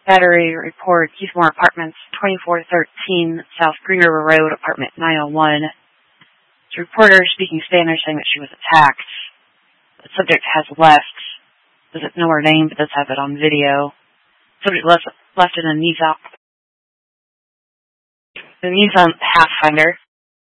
Battery report, Keithmore Apartments, 2413 South Green River Road, apartment 901. The reporter speaking Spanish saying that she was attacked. The subject has left. Doesn't know her name, but does have it on video. Subject left in a Nissan Pathfinder.